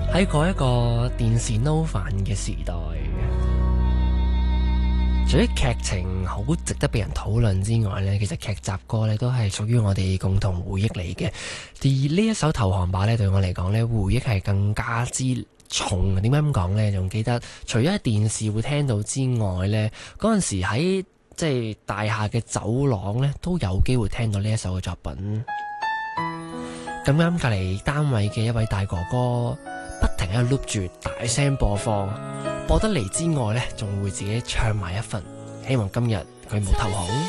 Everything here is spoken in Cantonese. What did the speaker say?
喺嗰一個電視 no 飯嘅時代，除咗劇情好值得俾人討論之外呢，其實劇集歌呢都係屬於我哋共同回憶嚟嘅。而呢一首投降吧呢，對我嚟講呢，回憶係更加之重。點解咁講呢？仲記得除咗喺電視會聽到之外呢，嗰陣時喺即係大廈嘅走廊呢，都有機會聽到呢一首嘅作品。咁啱隔離單位嘅一位大哥哥不停喺度 loop 住大聲播放，播得嚟之外呢，仲會自己唱埋一份，希望今日佢冇投降。